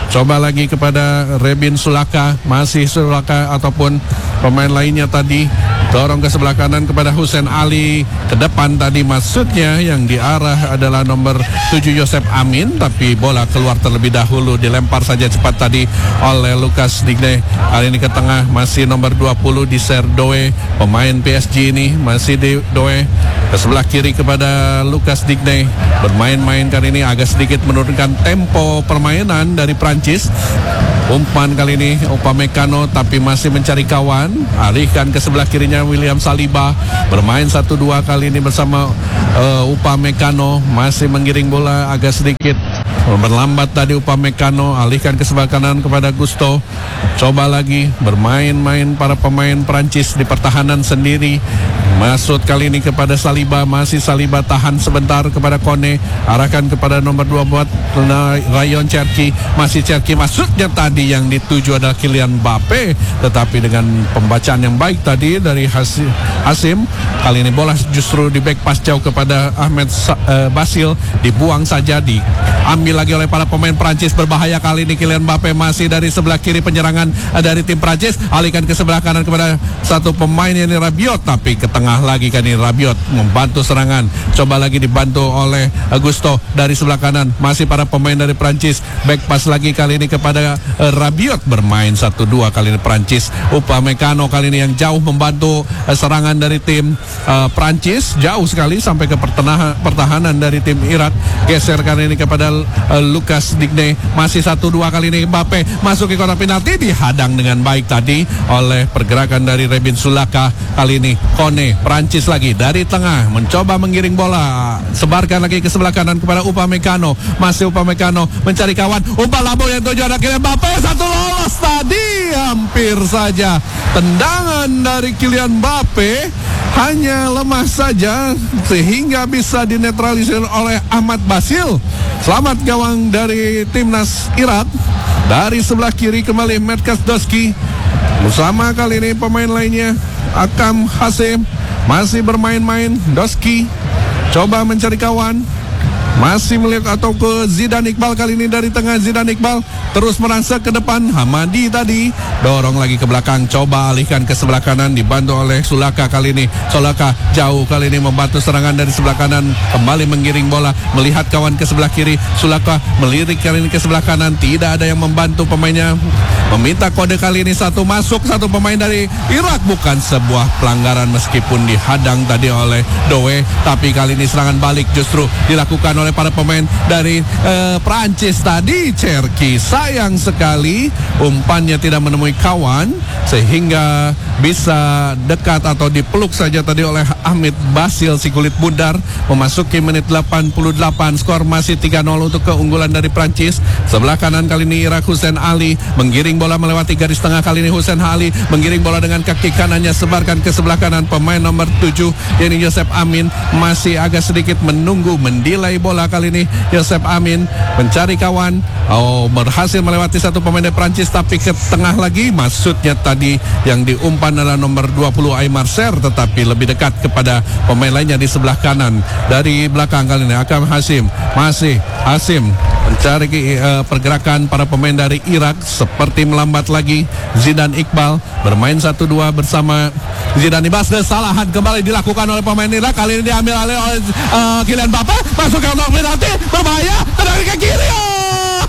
Speaker 1: Coba lagi kepada Rebin Sulaka, masih Sulaka ataupun pemain lainnya tadi. Dorong ke sebelah kanan kepada Hussein Ali. Ke depan tadi maksudnya yang diarah adalah nomor tujuh Yosep Amin, tapi bola keluar terlebih dahulu. Dilempar saja cepat tadi oleh Lukas Digne. Kali ini ke tengah masih nomor dua puluh di Serdoe, pemain P S G ini masih di Doe. Ke sebelah kiri kepada Lukas Digne. Bermain-main kali ini agak sedikit menurunkan tempo permainan dari Prancis. Umpan kali ini Upamecano tapi masih mencari kawan. Alihkan ke sebelah kirinya William Saliba. Bermain satu dua kali ini bersama uh, Upamecano. Masih menggiring bola agak sedikit berlambat tadi Upamecano. Alihkan ke sebelah kanan kepada Gusto. Coba lagi bermain-main para pemain Prancis di pertahanan sendiri. Masuk kali ini kepada Saliba. Masih Saliba tahan sebentar kepada Kone. Arahkan kepada nomor dua buat Rayon Cherki. Masih Cherki, maksudnya tadi yang dituju adalah Kylian Mbappe. Tetapi dengan pembacaan yang baik tadi dari Hasim, kali ini bola justru di back pass jauh kepada Ahmed uh, Basil. Dibuang saja, diambil lagi oleh para pemain Prancis. Berbahaya kali ini Kylian Mbappe masih dari sebelah kiri penyerangan uh, dari tim Prancis. Alihkan ke sebelah kanan kepada satu pemain ini Rabiot, tapi ke tengah lagi kan ini Rabiot membantu serangan. Coba lagi dibantu oleh Augusto dari sebelah kanan. Masih para pemain dari Prancis. Back pass lagi kali ini kepada uh, Rabiot. Bermain satu dua kali ini Prancis. Upamecano kali ini yang jauh membantu uh, serangan dari tim uh, Prancis. Jauh sekali sampai ke pertahanan, pertahanan dari tim Irak. Geser kali ini kepada uh, Lukas Digne. Masih satu dua kali ini Mbappe masuk ke kotak penalti. Dihadang dengan baik tadi oleh pergerakan dari Rebin Sulaka. Kali ini Kone Prancis lagi dari tengah mencoba menggiring bola. Sebarkan lagi ke sebelah kanan kepada Upamecano. Masih Upamecano mencari kawan. Umpan lambung yang tuju ada Kylian Mbappe. Satu lolos tadi. Hampir saja tendangan dari Kylian Mbappe hanya lemah saja sehingga bisa dinetralisir oleh Ahmad Basil. Selamat gawang dari timnas Irak. Dari sebelah kiri kembali Metkas Doski. Bersama kali ini pemain lainnya Akam Hasim. Masih bermain-main Doski. Coba mencari kawan. Masih melihat atau ke Zidane Iqbal kali ini dari tengah. Zidane Iqbal terus merasa ke depan. Hamadi tadi dorong lagi ke belakang. Coba alihkan ke sebelah kanan. Dibantu oleh Sulaka kali ini. Sulaka jauh kali ini membantu serangan dari sebelah kanan. Kembali menggiring bola. Melihat kawan ke sebelah kiri. Sulaka melirik kali ini ke sebelah kanan. Tidak ada yang membantu pemainnya. Meminta kode kali ini satu masuk. Satu pemain dari Irak. Bukan sebuah pelanggaran meskipun dihadang tadi oleh Doe. Tapi kali ini serangan balik justru dilakukan oleh para pemain dari uh, Prancis tadi. Cherki sayang sekali umpannya tidak menemui kawan sehingga bisa dekat atau dipeluk saja tadi oleh Ahmed Basil si kulit bundar. Memasuki menit delapan puluh delapan, skor masih tiga nol untuk keunggulan dari Prancis. Sebelah kanan kali ini Irak Hussein Ali menggiring bola melewati garis tengah. Kali ini Hussein Ali menggiring bola dengan kaki kanannya, sebarkan ke sebelah kanan. Pemain nomor tujuh yakni Yosep Amin masih agak sedikit menunggu, mendelay bola. Kali ini Yosep Amin mencari kawan. Oh, berhasil melewati satu pemain dari Prancis, tapi ke tengah lagi. Maksudnya tadi yang diumpan adalah nomor dua puluh Aymar Ser, tetapi lebih dekat kepada pemain lainnya di sebelah kanan. Dari belakang kali ini Akam Hasim. Masih Hasim mencari uh, pergerakan para pemain dari Irak seperti melambat lagi. Zidane Iqbal bermain satu dua bersama Zidane Ibas. Kesalahan kembali dilakukan oleh pemain Irak. Kali ini diambil oleh uh, Kylian Mbappe. Masuk ke kotak penalti. Berbahaya. Tendangan ke kiri. Oh!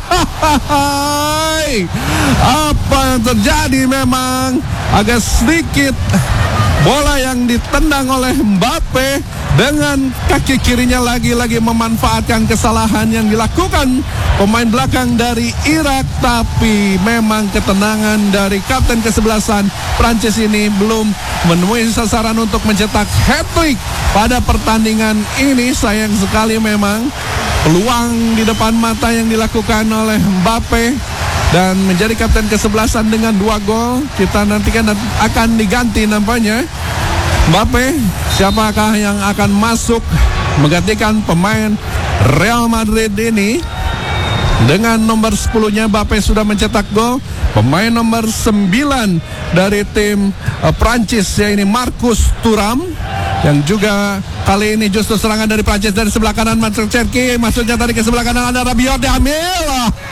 Speaker 1: Apa yang terjadi memang agak sedikit bola yang ditendang oleh Mbappe dengan kaki kirinya lagi-lagi memanfaatkan kesalahan yang dilakukan pemain belakang dari Irak. Tapi memang ketenangan dari kapten kesebelasan Prancis ini belum menemui sasaran untuk mencetak hat-trick pada pertandingan ini. Sayang sekali memang peluang di depan mata yang dilakukan oleh Mbappe dan menjadi kapten kesebelasan dengan dua gol. Kita nantikan akan diganti nampaknya Mbappe. Siapakah yang akan masuk menggantikan pemain Real Madrid ini? Dengan nomor sepuluh-nya Mbappe sudah mencetak gol. Pemain nomor sembilan dari tim uh, Prancis yaitu Marcus Thuram, yang juga kali ini justru serangan dari Prancis dari sebelah kanan. Masuk Cherki, maksudnya tadi ke sebelah kanan ada Rabiot, diambil.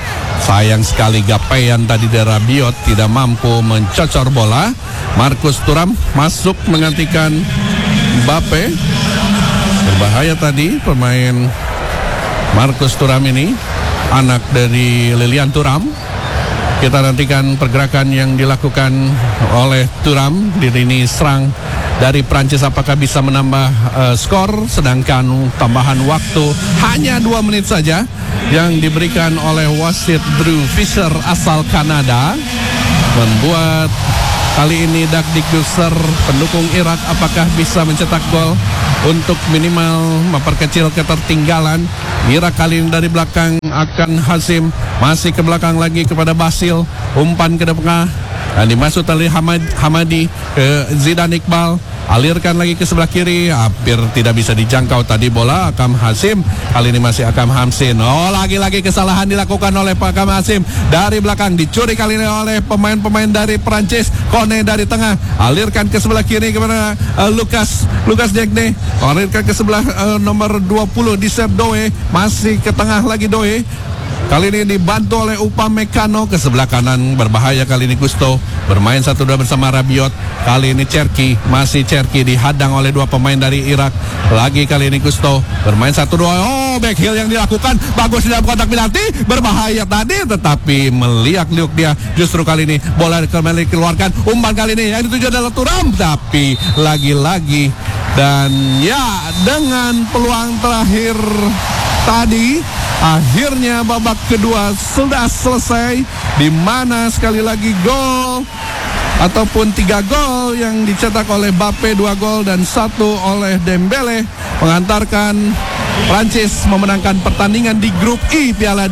Speaker 1: Sayang sekali gapaian tadi dari Rabiot tidak mampu mencocor bola. Markus Thuram masuk menggantikan Mbappe. Berbahaya tadi pemain Markus Thuram ini, anak dari Lilian Thuram. Kita nantikan pergerakan yang dilakukan oleh Thuram di lini serang dari Prancis, apakah bisa menambah uh, skor, sedangkan tambahan waktu hanya dua menit saja yang diberikan oleh wasit Drew Fisher asal Kanada membuat kali ini Dakdikdukser pendukung Irak apakah bisa mencetak gol untuk minimal memperkecil ketertinggalan. Irak kali ini dari belakang akan Hasim, masih ke belakang lagi kepada Basil, umpan ke depan dan dimasuk oleh Hamad, Hamadi ke Zidane Iqbal, alirkan lagi ke sebelah kiri, hampir tidak bisa dijangkau tadi bola Akam Hasim, kali ini masih Akam Hamsin. Oh, lagi-lagi kesalahan dilakukan oleh Pak Akam Hasim dari belakang, dicuri kali ini oleh pemain-pemain dari Prancis. Kone dari tengah, alirkan ke sebelah kiri kepada uh, Lucas Lucas Diagne, alirkan ke sebelah uh, nomor dua puluh Disep Doe, masih ke tengah lagi Doe. Kali ini dibantu oleh Upamecano ke sebelah kanan, berbahaya kali ini Gusto, bermain satu dua bersama Rabiot. Kali ini Cherki, masih Cherki dihadang oleh dua pemain dari Irak. Lagi kali ini Gusto, bermain satu dua. Oh, back heel yang dilakukan bagus di dalam kotak penalti, berbahaya tadi tetapi meliak-liuk dia. Justru kali ini bola kembali keluarkan, umpan kali ini yang dituju adalah Thuram, tapi lagi-lagi dan ya dengan peluang terakhir tadi akhirnya babak kedua sudah selesai, di mana sekali lagi gol ataupun tiga gol yang dicetak oleh Mbappe, dua gol dan satu oleh Dembele mengantarkan Prancis memenangkan pertandingan di grup I Piala